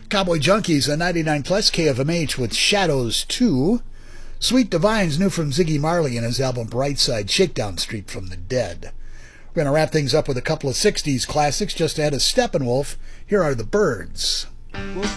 Cowboy Junkies on 99 plus KFMH with Shadows 2. Sweet Divines, new from Ziggy Marley and his album Brightside, Shakedown Street from the Dead. We're going to wrap things up with a couple of 60s classics just ahead of Steppenwolf. Here are the Byrds. Well,